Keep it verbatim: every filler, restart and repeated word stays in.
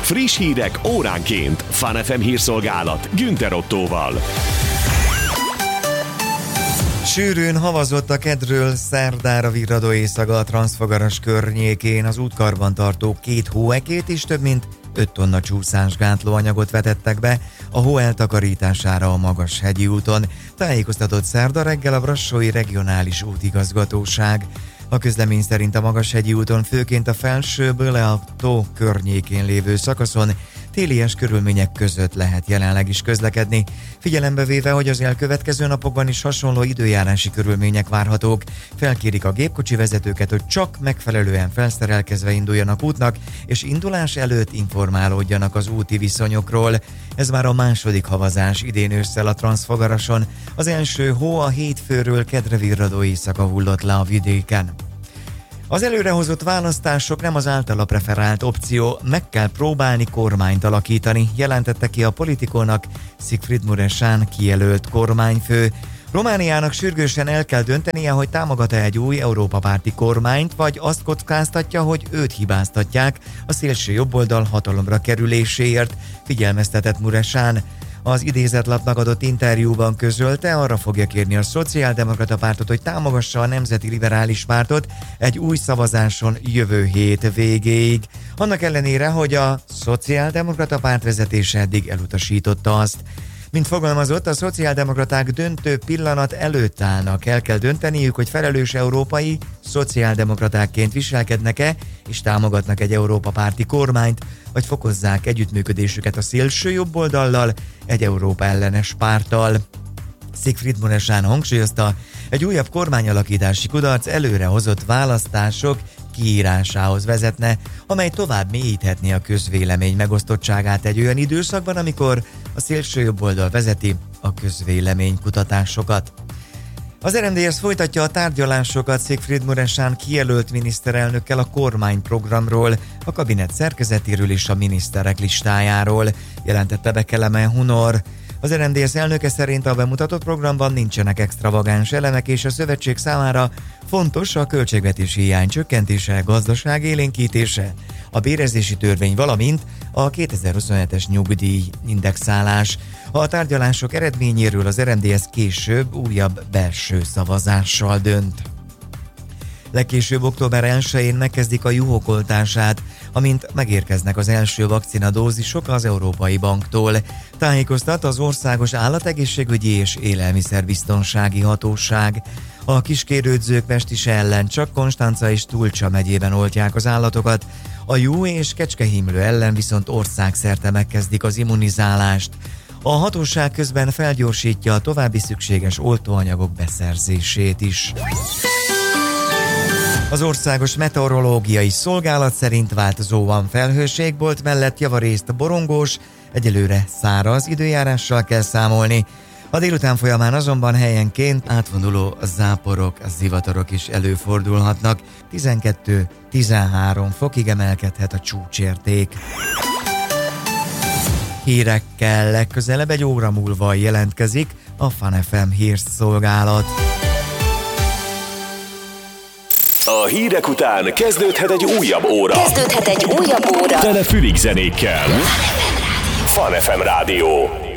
Friss hírek óránként. Fun ef em hírszolgálat Günther Ottóval. Sűrűn havazott a kedről szerdára virradó éjszaka a Transzfagaras környékén. Az útkarbantartók két hóekét és több mint öt tonna csúszásgátló anyagot vetettek be a hó eltakarítására a Magashegyi úton. Tájékoztatott szerda reggel a Brassói Regionális Útigazgatóság. A közlemény szerint a Magashegyi úton főként a felsőből a tó környékén lévő szakaszon télies körülmények között lehet jelenleg is közlekedni. Figyelembe véve, hogy az elkövetkező napokban is hasonló időjárási körülmények várhatók, felkérik a gépkocsi vezetőket, hogy csak megfelelően felszerelkezve induljanak útnak, és indulás előtt informálódjanak az úti viszonyokról. Ez már a második havazás idén ősszel a Transzfagarason. Az első hó a hétfőről kedre virradó éjszaka hullott le a vidéken. Az előrehozott választások nem az általa preferált opció, meg kell próbálni kormányt alakítani, jelentette ki a Politikónak Sigfried Mureșan kijelölt kormányfő. Romániának sürgősen el kell döntenie, hogy támogat-e egy új Európa párti kormányt, vagy azt kockáztatja, hogy őt hibáztatják a szélső jobboldal hatalomra kerüléséért, figyelmeztetett Mureșan. Az idézetlapnak adott interjúban közölte, arra fogja kérni a Szociáldemokrata Pártot, hogy támogassa a Nemzeti Liberális Pártot egy új szavazáson jövő hét végéig. Annak ellenére, hogy a Szociáldemokrata Párt vezetése eddig elutasította azt. Mint fogalmazott, a szociáldemokraták döntő pillanat előtt állnak. El kell dönteniük, hogy felelős európai szociáldemokratákként viselkednek-e, és támogatnak egy Európa párti kormányt, vagy fokozzák együttműködésüket a szélső jobboldallal, egy Európa ellenes párttal. Sigfried Mureșan hangsúlyozta, egy újabb kormányalakítási kudarc előrehozott választások kiírásához vezetne, amely tovább mélyíthetné a közvélemény megosztottságát egy olyan időszakban, amikor a szélső jobboldal vezeti a közvéleménykutatásokat. Az er em dé es folytatja a tárgyalásokat Sigfried Mureșan kijelölt miniszterelnökkel a kormányprogramról, a kabinet szerkezetéről és a miniszterek listájáról, jelentette be Kelemen Hunor. Az er em dé es elnöke szerint a bemutatott programban nincsenek extravagáns elemek, és a szövetség számára fontos a költségvetési hiány csökkentése, gazdaság élénkítése, a bérezési törvény, valamint a kétezer-huszonhetes nyugdíj indexálás. A tárgyalások eredményéről az er em dé es később újabb belső szavazással dönt. Legkésőbb október elsején megkezdik a juhok oltását, amint megérkeznek az első vakcinadózisok az Európai Banktól. Tájékoztat az Országos Állategészségügyi és Élelmiszerbiztonsági Hatóság. A kiskérődzők pestise ellen csak Konstanca és Tulcsa megyében oltják az állatokat, a juh és kecskehímlő ellen viszont országszerte megkezdik az immunizálást. A hatóság közben felgyorsítja a további szükséges oltóanyagok beszerzését is. Az Országos Meteorológiai Szolgálat szerint változóan felhőségbolt mellett javarészt borongós, egyelőre száraz időjárással kell számolni. A délután folyamán azonban helyenként átvonuló záporok, zivatarok is előfordulhatnak. tizenkettő-tizenhárom fokig emelkedhet a csúcsérték. Hírekkel legközelebb egy óra múlva jelentkezik a Fun ef em hírszolgálat. A hírek után kezdődhet egy újabb óra. Kezdődhet egy újabb óra. Tele fülig zenékkel. Fun ef em Rádió.